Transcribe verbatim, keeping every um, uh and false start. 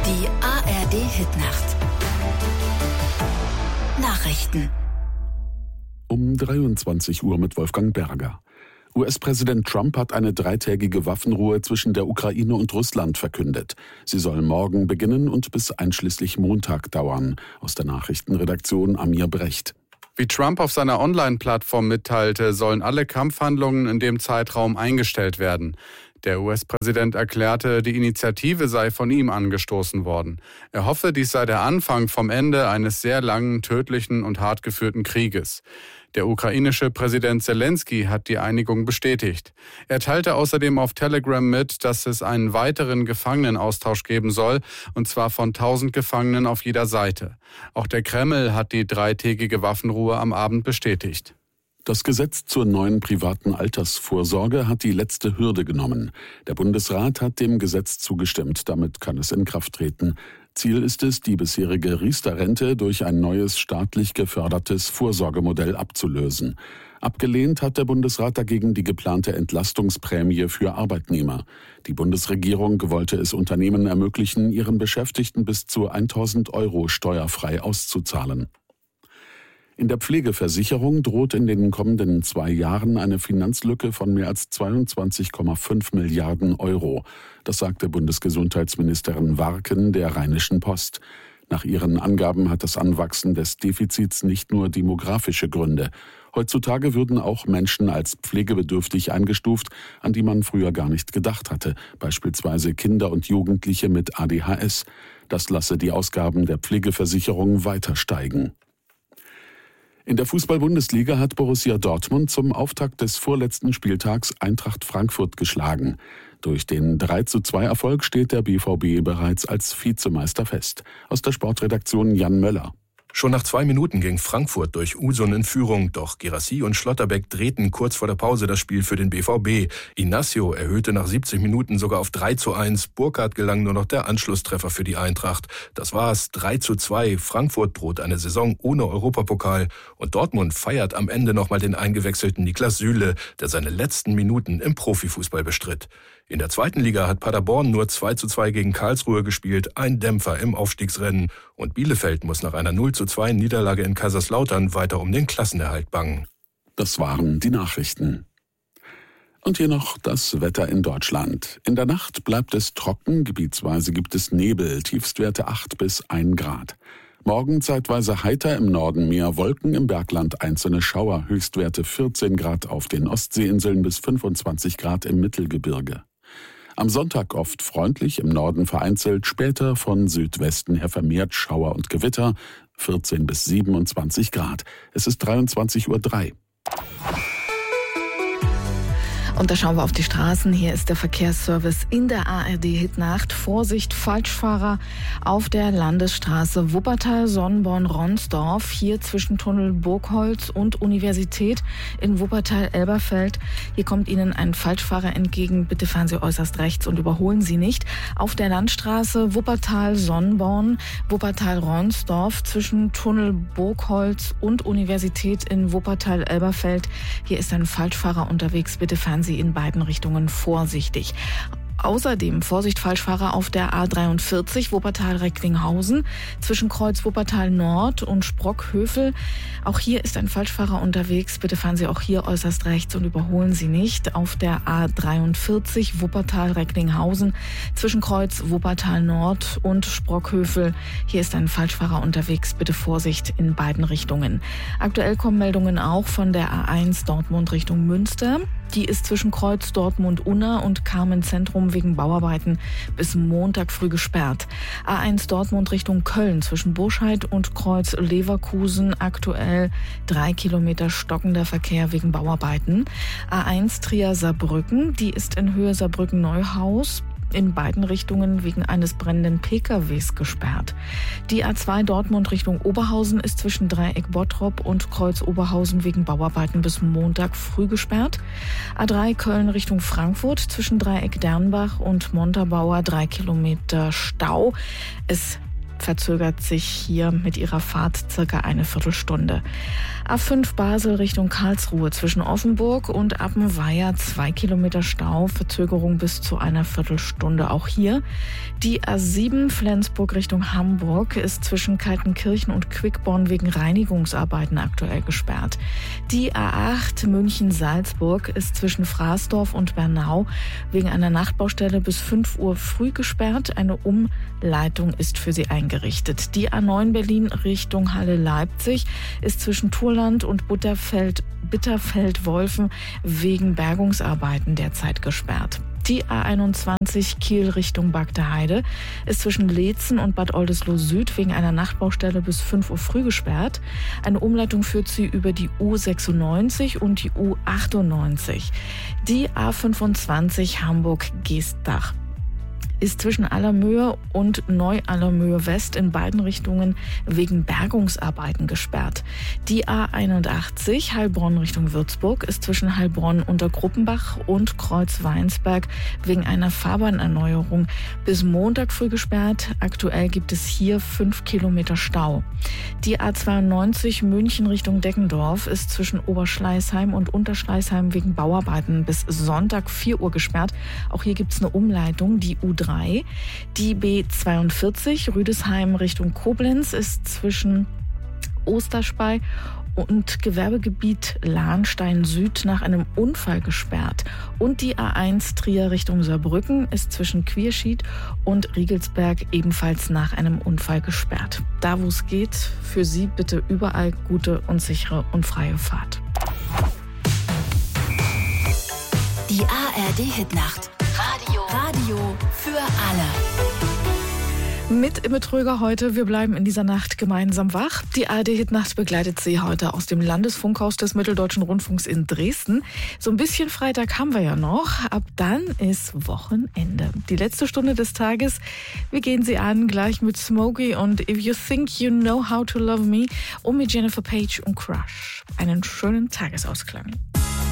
Die A R D-Hitnacht. Nachrichten. Um dreiundzwanzig Uhr mit Wolfgang Berger. U S-Präsident Trump hat eine dreitägige Waffenruhe zwischen der Ukraine und Russland verkündet. Sie soll morgen beginnen und bis einschließlich Montag dauern. Aus der Nachrichtenredaktion Amir Brecht. Wie Trump auf seiner Online-Plattform mitteilte, sollen alle Kampfhandlungen in dem Zeitraum eingestellt werden. Der U S-Präsident erklärte, die Initiative sei von ihm angestoßen worden. Er hoffe, dies sei der Anfang vom Ende eines sehr langen, tödlichen und hart geführten Krieges. Der ukrainische Präsident Zelensky hat die Einigung bestätigt. Er teilte außerdem auf Telegram mit, dass es einen weiteren Gefangenenaustausch geben soll, und zwar von tausend Gefangenen auf jeder Seite. Auch der Kreml hat die dreitägige Waffenruhe am Abend bestätigt. Das Gesetz zur neuen privaten Altersvorsorge hat die letzte Hürde genommen. Der Bundesrat hat dem Gesetz zugestimmt, damit kann es in Kraft treten. Ziel ist es, die bisherige Riester-Rente durch ein neues staatlich gefördertes Vorsorgemodell abzulösen. Abgelehnt hat der Bundesrat dagegen die geplante Entlastungsprämie für Arbeitnehmer. Die Bundesregierung wollte es Unternehmen ermöglichen, ihren Beschäftigten bis zu tausend Euro steuerfrei auszuzahlen. In der Pflegeversicherung droht in den kommenden zwei Jahren eine Finanzlücke von mehr als zweiundzwanzig Komma fünf Milliarden Euro. Das sagte Bundesgesundheitsministerin Warken der Rheinischen Post. Nach ihren Angaben hat das Anwachsen des Defizits nicht nur demografische Gründe. Heutzutage würden auch Menschen als pflegebedürftig eingestuft, an die man früher gar nicht gedacht hatte, beispielsweise Kinder und Jugendliche mit A D H S. Das lasse die Ausgaben der Pflegeversicherung weiter steigen. In der Fußball-Bundesliga hat Borussia Dortmund zum Auftakt des vorletzten Spieltags Eintracht Frankfurt geschlagen. Durch den drei zu zwei Erfolg steht der B V B bereits als Vizemeister fest. Aus der Sportredaktion Jan Möller. Schon nach zwei Minuten ging Frankfurt durch Usun in Führung, doch Guirassy und Schlotterbeck drehten kurz vor der Pause das Spiel für den B V B. Inacio erhöhte nach siebzig Minuten sogar auf drei zu eins. Burkhardt gelang nur noch der Anschlusstreffer für die Eintracht. Das war's, drei zu zwei. Frankfurt droht eine Saison ohne Europapokal. Und Dortmund feiert am Ende nochmal den eingewechselten Niklas Süle, der seine letzten Minuten im Profifußball bestritt. In der zweiten Liga hat Paderborn nur zwei zu zwei gegen Karlsruhe gespielt, ein Dämpfer im Aufstiegsrennen. Und Bielefeld muss nach einer null zu zwei Niederlage in Kaiserslautern weiter um den Klassenerhalt bangen. Das waren die Nachrichten. Und hier noch das Wetter in Deutschland. In der Nacht bleibt es trocken, gebietsweise gibt es Nebel, Tiefstwerte acht bis ein Grad. Morgen zeitweise heiter, im Norden mehr Wolken, im Bergland einzelne Schauer, Höchstwerte vierzehn Grad auf den Ostseeinseln bis fünfundzwanzig Grad im Mittelgebirge. Am Sonntag oft freundlich, im Norden vereinzelt, später von Südwesten her vermehrt Schauer und Gewitter, vierzehn bis siebenundzwanzig Grad. Es ist dreiundzwanzig Uhr drei. Und da schauen wir auf die Straßen. Hier ist der Verkehrsservice in der A R D-Hitnacht. Vorsicht, Falschfahrer auf der Landesstraße Wuppertal-Sonnborn-Ronsdorf. Hier zwischen Tunnel Burgholz und Universität in Wuppertal-Elberfeld. Hier kommt Ihnen ein Falschfahrer entgegen. Bitte fahren Sie äußerst rechts und überholen Sie nicht. Auf der Landstraße Wuppertal-Sonnborn, Wuppertal-Ronsdorf zwischen Tunnel Burgholz und Universität in Wuppertal-Elberfeld. Hier ist ein Falschfahrer unterwegs. Bitte fahren Sie in beiden Richtungen vorsichtig. Außerdem Vorsicht Falschfahrer auf der A dreiundvierzig Wuppertal-Recklinghausen zwischen Kreuz Wuppertal Nord und Sprockhövel. Auch hier ist ein Falschfahrer unterwegs. Bitte fahren Sie auch hier äußerst rechts und überholen Sie nicht. Auf der A dreiundvierzig Wuppertal-Recklinghausen zwischen Kreuz Wuppertal Nord und Sprockhövel. Hier ist ein Falschfahrer unterwegs. Bitte Vorsicht in beiden Richtungen. Aktuell kommen Meldungen auch von der A eins Dortmund Richtung Münster. Die ist zwischen Kreuz Dortmund-Unna und Carmen-Zentrum wegen Bauarbeiten bis Montag früh gesperrt. A eins Dortmund Richtung Köln zwischen Burscheid und Kreuz Leverkusen aktuell drei Kilometer stockender Verkehr wegen Bauarbeiten. A eins Trier-Saarbrücken, die ist in Höhe Saarbrücken-Neuhaus in beiden Richtungen wegen eines brennenden P K Ws gesperrt. Die A zwei Dortmund Richtung Oberhausen ist zwischen Dreieck Bottrop und Kreuz Oberhausen wegen Bauarbeiten bis Montag früh gesperrt. A drei Köln Richtung Frankfurt zwischen Dreieck Dernbach und Montabaur drei Kilometer Stau. Es verzögert sich hier mit ihrer Fahrt circa eine Viertelstunde. A fünf Basel Richtung Karlsruhe zwischen Offenburg und Appenweier zwei Kilometer Stau, Verzögerung bis zu einer Viertelstunde. Auch hier die A sieben Flensburg Richtung Hamburg ist zwischen Kaltenkirchen und Quickborn wegen Reinigungsarbeiten aktuell gesperrt. Die A acht München-Salzburg ist zwischen Fraßdorf und Bernau wegen einer Nachtbaustelle bis fünf Uhr früh gesperrt. Eine Umleitung ist für sie eingerichtet. Die A neun Berlin Richtung Halle-Leipzig ist zwischen Turland und Butterfeld, Bitterfeld-Wolfen wegen Bergungsarbeiten derzeit gesperrt. Die A einundzwanzig Kiel Richtung Bagdeheide ist zwischen Leetzen und Bad Oldesloe Süd wegen einer Nachtbaustelle bis fünf Uhr früh gesperrt. Eine Umleitung führt sie über die U sechsundneunzig und die U achtundneunzig. Die A fünfundzwanzig Hamburg-Geestdach ist zwischen Allermöhe und Neu-Allermöhe West in beiden Richtungen wegen Bergungsarbeiten gesperrt. Die A einundachtzig Heilbronn Richtung Würzburg ist zwischen Heilbronn unter Gruppenbach und Kreuzweinsberg wegen einer Fahrbahnerneuerung bis Montag früh gesperrt. Aktuell gibt es hier fünf Kilometer Stau. Die A zweiundneunzig München Richtung Deggendorf ist zwischen Oberschleißheim und Unterschleißheim wegen Bauarbeiten bis Sonntag vier Uhr gesperrt. Auch hier gibt es eine Umleitung, die U drei. Die B zweiundvierzig Rüdesheim Richtung Koblenz ist zwischen Osterspey und Gewerbegebiet Lahnstein Süd nach einem Unfall gesperrt. Und die A eins Trier Richtung Saarbrücken ist zwischen Quierschied und Riegelsberg ebenfalls nach einem Unfall gesperrt. Da, wo es geht, für Sie bitte überall gute und sichere und freie Fahrt. Die A R D-Hitnacht. Radio. Radio für alle. Mit Imme Tröger heute. Wir bleiben in dieser Nacht gemeinsam wach. Die A R D-Hitnacht begleitet Sie heute aus dem Landesfunkhaus des Mitteldeutschen Rundfunks in Dresden. So ein bisschen Freitag haben wir ja noch. Ab dann ist Wochenende. Die letzte Stunde des Tages. Wir gehen sie an, gleich mit Smokey und If You Think You Know How to Love Me und mit Jennifer Page und Crush. Einen schönen Tagesausklang.